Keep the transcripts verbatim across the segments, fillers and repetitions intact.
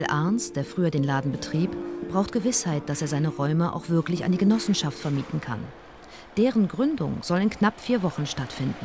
Arns, der früher den Laden betrieb, braucht Gewissheit, dass er seine Räume auch wirklich an die Genossenschaft vermieten kann. Deren Gründung soll in knapp vier Wochen stattfinden.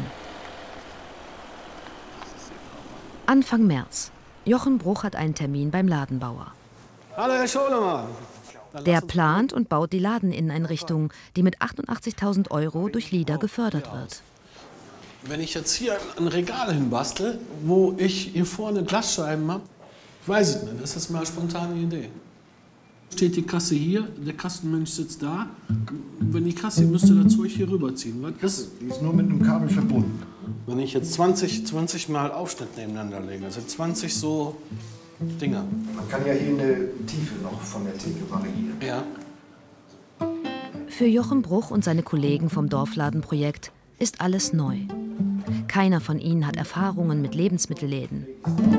Anfang März. Jochen Bruch hat einen Termin beim Ladenbauer. Hallo, Herr Scholemann. Der plant und baut die Ladeninneneinrichtung, die mit achtundachtzigtausend Euro durch L I D A gefördert wird. Wenn ich jetzt hier ein Regal hinbastel, wo ich hier vorne Glasscheiben habe, ich weiß es nicht, das ist mal eine spontane Idee. Steht die Kasse hier, der Kassenmensch sitzt da. Wenn die Kasse müsste das Zeug hier rüberziehen. Das, die ist nur mit einem Kabel verbunden. Wenn ich jetzt zwanzig, zwanzig Mal Aufschnitt nebeneinander lege, das sind zwanzig so Dinger. Man kann ja hier eine Tiefe noch von der Theke variieren. Ja. Für Jochen Bruch und seine Kollegen vom Dorfladenprojekt ist alles neu. Keiner von ihnen hat Erfahrungen mit Lebensmittelläden.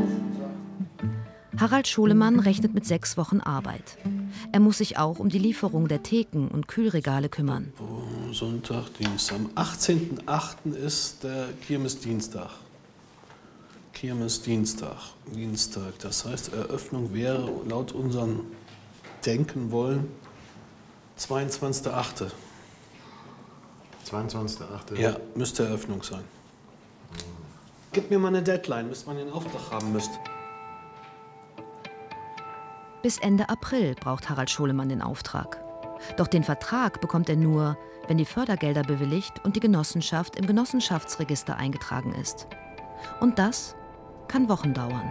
Harald Scholemann rechnet mit sechs Wochen Arbeit. Er muss sich auch um die Lieferung der Theken und Kühlregale kümmern. Oh, Sonntag, Dienstag. Am achtzehnten achten ist der Kirmesdienstag. Kirmesdienstag, Dienstag. Das heißt, Eröffnung wäre laut unserem Denken wollen zweiundzwanzigster achte zweiundzwanzigster achte Ja, müsste Eröffnung sein. Gib mir mal eine Deadline, bis man den Auftrag haben müsste. Bis Ende April braucht Harald Scholemann den Auftrag. Doch den Vertrag bekommt er nur, wenn die Fördergelder bewilligt und die Genossenschaft im Genossenschaftsregister eingetragen ist. Und das kann Wochen dauern.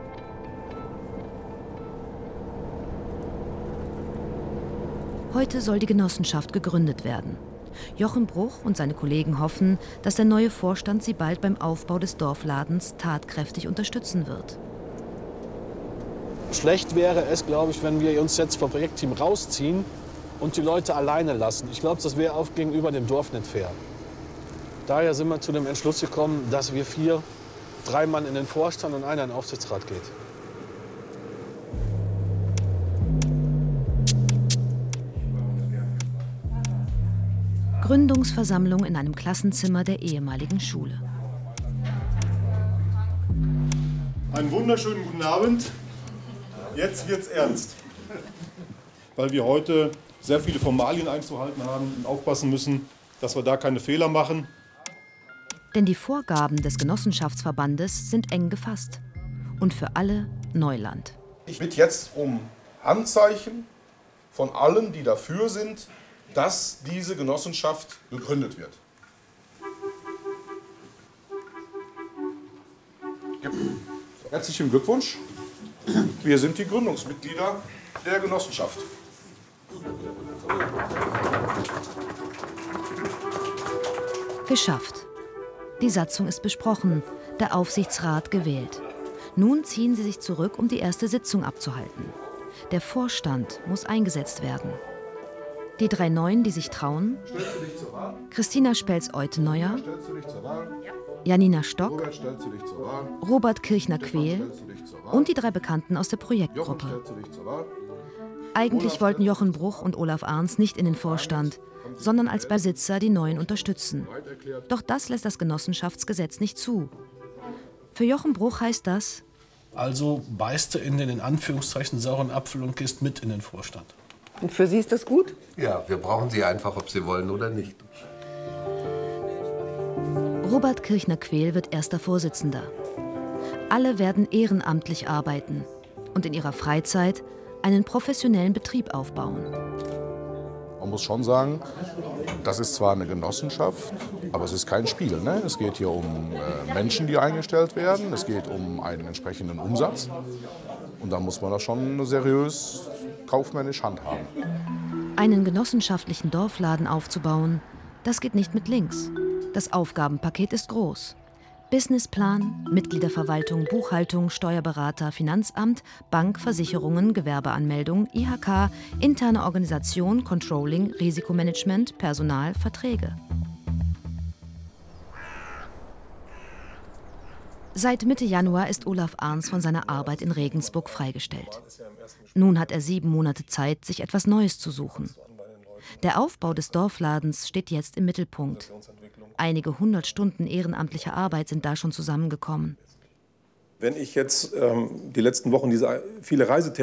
Heute soll die Genossenschaft gegründet werden. Jochen Bruch und seine Kollegen hoffen, dass der neue Vorstand sie bald beim Aufbau des Dorfladens tatkräftig unterstützen wird. Schlecht wäre es, glaube ich, wenn wir uns jetzt vom Projektteam rausziehen und die Leute alleine lassen. Ich glaube, das wäre auch gegenüber dem Dorf nicht fair. Daher sind wir zu dem Entschluss gekommen, dass wir vier, drei Mann in den Vorstand und einer in den Aufsichtsrat geht. Gründungsversammlung in einem Klassenzimmer der ehemaligen Schule. Einen wunderschönen guten Abend. Jetzt wird's ernst, weil wir heute sehr viele Formalien einzuhalten haben und aufpassen müssen, dass wir da keine Fehler machen. Denn die Vorgaben des Genossenschaftsverbandes sind eng gefasst und für alle Neuland. Ich bitte jetzt um Handzeichen von allen, die dafür sind, dass diese Genossenschaft gegründet wird. Herzlichen Glückwunsch. Wir sind die Gründungsmitglieder der Genossenschaft. Geschafft. Die Satzung ist besprochen, der Aufsichtsrat gewählt. Nun ziehen sie sich zurück, um die erste Sitzung abzuhalten. Der Vorstand muss eingesetzt werden. Die drei Neuen, die sich trauen: Christina Spelz-Euteneuer, Janina Stock, Robert Kirchner-Quehl und die drei Bekannten aus der Projektgruppe. Eigentlich wollten Jochen Bruch und Olaf Arns nicht in den Vorstand, sondern als Besitzer die Neuen unterstützen. Doch das lässt das Genossenschaftsgesetz nicht zu. Für Jochen Bruch heißt das: Also beißt du in den in Anführungszeichen sauren Apfel und gehst mit in den Vorstand. Und für Sie ist das gut? Ja, wir brauchen Sie einfach, ob Sie wollen oder nicht. Robert Kirchner-Quehl wird erster Vorsitzender. Alle werden ehrenamtlich arbeiten und in ihrer Freizeit einen professionellen Betrieb aufbauen. Man muss schon sagen, das ist zwar eine Genossenschaft, aber es ist kein Spiel. Ne? Es geht hier um äh, Menschen, die eingestellt werden. Es geht um einen entsprechenden Umsatz. Und da muss man das schon seriös kaufmännisch handhaben. Einen genossenschaftlichen Dorfladen aufzubauen, das geht nicht mit links. Das Aufgabenpaket ist groß. Businessplan, Mitgliederverwaltung, Buchhaltung, Steuerberater, Finanzamt, Bank, Versicherungen, Gewerbeanmeldung, I H K, interne Organisation, Controlling, Risikomanagement, Personal, Verträge. Seit Mitte Januar ist Olaf Arns von seiner Arbeit in Regensburg freigestellt. Nun hat er sieben Monate Zeit, sich etwas Neues zu suchen. Der Aufbau des Dorfladens steht jetzt im Mittelpunkt. Einige hundert Stunden ehrenamtlicher Arbeit sind da schon zusammengekommen. Wenn ich jetzt ähm, die letzten Wochen diese viele Reisetätigkeiten